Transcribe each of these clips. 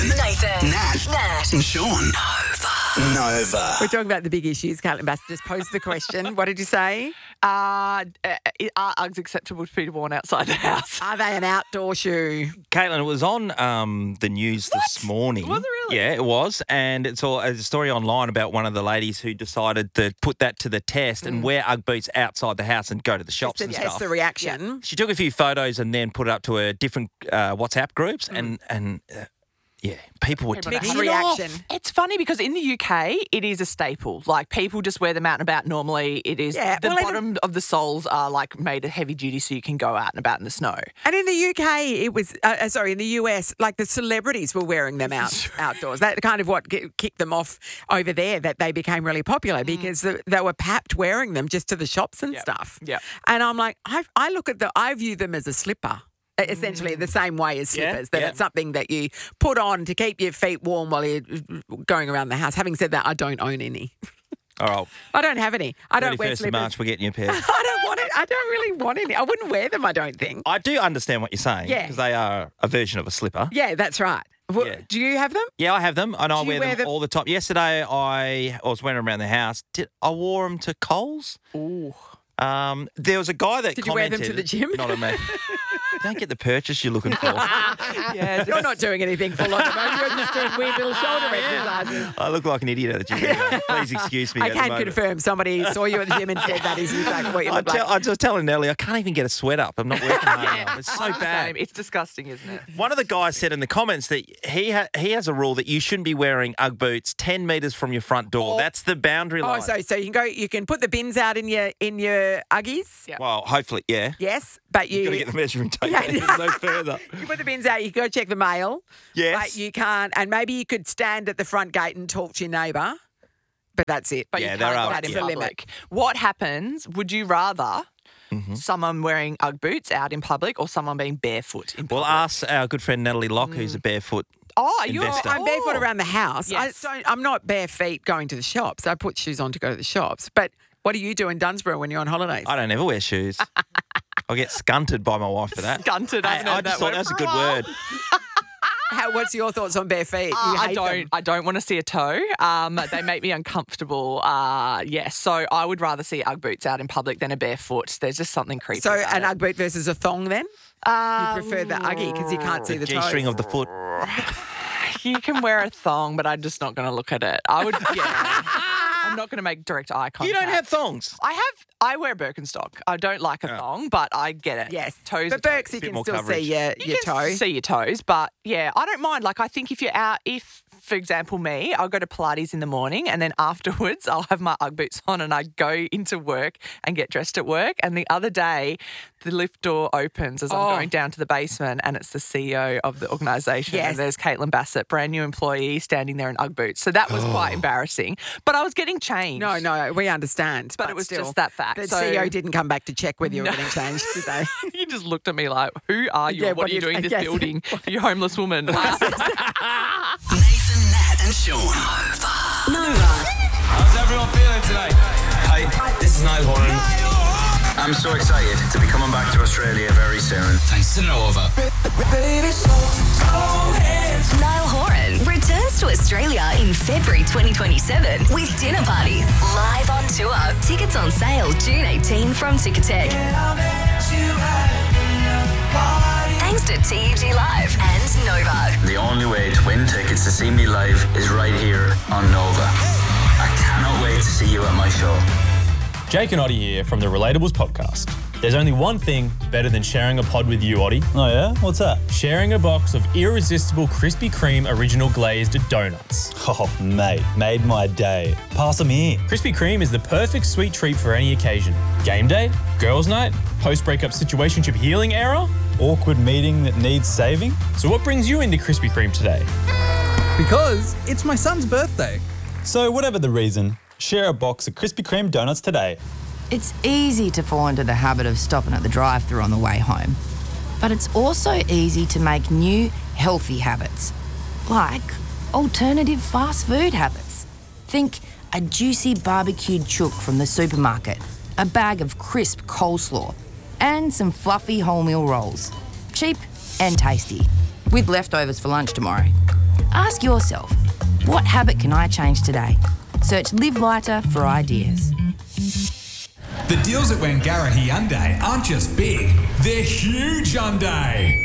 Nat, and Sean. Nova. We're talking about the big issues. Caitlin Bassett just posed the question. What did you say? Are Uggs acceptable to be worn outside the house? Are they an outdoor shoe? Caitlin, it was on the news this morning. Was it really? Yeah, it was. And it's a story online about one of the ladies who decided to put that to the test and wear Ugg boots outside the house and go to the shops To and test stuff. the reaction. She took a few photos and then put it up to her different WhatsApp groups yeah, people were People Mixed don't- reaction. It's funny because in the UK, it is a staple. Like, people just wear them out and about normally. It is Yeah, the well, bottom of the soles are, like, made heavy duty so you can go out and about in the snow. And in the UK, it was, in the US, like the celebrities were wearing them outdoors. That kind of what kicked them off over there, that they became really popular because they were papped wearing them just to the shops and stuff. Yep. And I'm like, I view them as a slipper. Essentially the same way as slippers, that it's something that you put on to keep your feet warm while you're going around the house. Having said that, I don't own any. All right. I don't have any. I don't wear 31st of slippers. March, we're getting you a pair. I don't want it. I don't really want any. I wouldn't wear them, I don't think. I do understand what you're saying. Yeah. Because they are a version of a slipper. Yeah, that's right. Yeah. Do you have them? Yeah, I have them, and I Do you wear wear them them- all the time. Yesterday, I was wearing them around the house. I wore them to Coles. Ooh. There was a guy that Did you wear commented... them to the gym? Not a me. Don't get the purchase you're looking for. Yeah, You're not doing anything full on at the moment. You're just doing weird little shoulder exercises. I look like an idiot at the gym. Anyway. Please excuse me. I at the can moment. confirm somebody saw you at the gym and said that is exactly what you I look like. was just telling Nelly, I can't even get a sweat up. I'm not working hard enough. It's so bad. Same. It's disgusting, isn't it? One of the guys said in the comments that he has a rule that you shouldn't be wearing Ugg boots 10 metres from your front door. That's the boundary line. Oh, so you can put the bins out in your Uggies. Yeah. Well, hopefully, yeah. Yes, but You've got to get the measuring tape. No further. You put the bins out, you go check the mail. Yes. But you can't, and maybe you could stand at the front gate and talk to your neighbour, but that's it. But Yeah, you there can't are- go That out is in the public. limit. What happens? Would you rather Mm-hmm. someone wearing Ugg boots out in public or someone being barefoot in public? Well, ask our good friend Natalie Locke, who's a barefoot. investor. I'm barefoot around the house. Yes. I'm not bare feet going to the shops. I put shoes on to go to the shops. But what do you do in Dunsborough when you're on holidays? I don't ever wear shoes. I get skunted by my wife for that. Skunted, I haven't I heard just that thought word that was a for good a while. word. What's your thoughts on bare feet? You I hate them. don't want to see a toe. They make me uncomfortable. Yes, so I would rather see Ugg boots out in public than a barefoot. There's just something creepy. So about an it. Ugg boot versus a thong then? You prefer the Uggie because you can't see the toes. G-string of the foot. You can wear a thong, but I'm just not going to look at it. I would. Yeah, I'm not going to make direct eye contact. You don't have thongs. I wear Birkenstock. I don't like a thong, but I get it. Yes. Toes. But are Birks, toes. you Bit can more still coverage. see your You can toes. see your toes, but yeah, I don't mind. Like, I think if you're out, for example, me, I'll go to Pilates in the morning and then afterwards I'll have my Ugg boots on and I go into work and get dressed at work. And the other day, the lift door opens as I'm going down to the basement and it's the CEO of the organisation. Yes. And there's Caitlin Bassett, brand new employee, standing there in Ugg boots. So that was quite embarrassing. But I was getting changed. No, we understand. But it was still, just that fact. The So- CEO didn't come back to check whether you were getting changed, did they? You just looked at me like, who are you? Yeah, What are you doing in this yes. building? You homeless woman. Nathan, Nat, and Sean. Nova. How's everyone feeling tonight? Hi, this is Niall Horan. I'm so excited to be coming back to Australia very soon. Thanks to Nova. Niall Horan returns to Australia in February 2027 with Dinner Party live on tour. Tickets on sale June 18 from Ticketek. Thanks to TEG Live and Nova. The only way to win tickets to see me live is right here on Nova. I cannot wait to see you at my show. Jake and Oddie here from the Relatables podcast. There's only one thing better than sharing a pod with you, Oddie. Oh yeah? What's that? Sharing a box of irresistible Krispy Kreme original glazed donuts. Oh, mate, made my day. Pass them here. Krispy Kreme is the perfect sweet treat for any occasion. Game day, girls' night, post-breakup situationship healing era. Awkward meeting that needs saving? So what brings you into Krispy Kreme today? Because it's my son's birthday. So whatever the reason, share a box of Krispy Kreme donuts today. It's easy to fall into the habit of stopping at the drive-thru on the way home. But it's also easy to make new, healthy habits, like alternative fast food habits. Think a juicy barbecued chook from the supermarket, a bag of crisp coleslaw, and some fluffy wholemeal rolls. Cheap and tasty, with leftovers for lunch tomorrow. Ask yourself, what habit can I change today? Search Live Lighter for ideas. The deals at Wangara Hyundai aren't just big, they're huge Hyundai.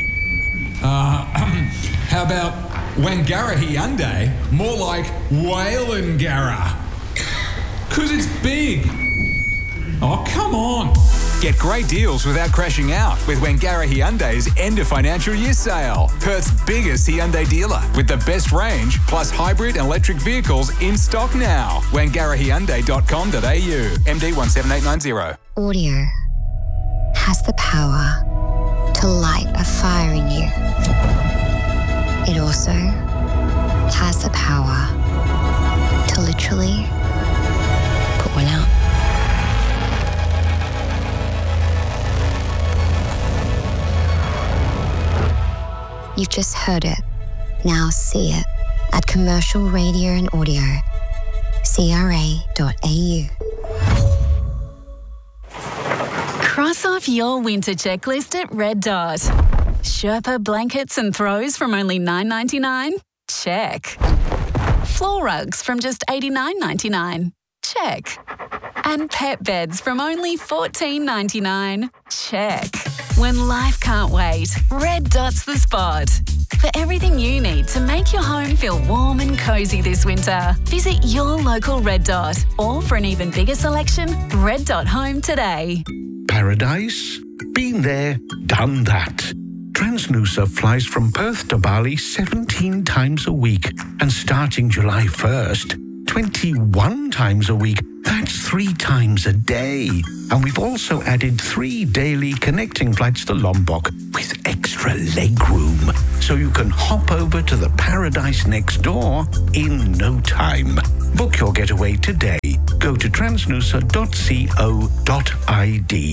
How about Wangara Hyundai, more like Whalengara? 'Cause it's big. Oh, come on. Get great deals without crashing out with Wangara Hyundai's end of financial year sale. Perth's biggest Hyundai dealer with the best range plus hybrid and electric vehicles in stock now. wangarahyundai.com.au. MD 17890. Audio has the power to light a fire in you. It also has the power to literally put one out. You've just heard it. Now see it at Commercial Radio and Audio. CRA.au. Cross off your winter checklist at Red Dot. Sherpa blankets and throws from only $9.99? Check. Floor rugs from just $89.99? Check. And pet beds from only $14.99? Check. When life can't wait, Red Dot's the spot. For everything you need to make your home feel warm and cosy this winter, visit your local Red Dot. Or for an even bigger selection, Red Dot Home today. Paradise? Been there, done that. Transnusa flies from Perth to Bali 17 times a week. And starting July 1st, 21 times a week. That's 3 times a day. And we've also added 3 daily connecting flights to Lombok with extra legroom. So you can hop over to the paradise next door in no time. Book your getaway today. Go to transnusa.co.id.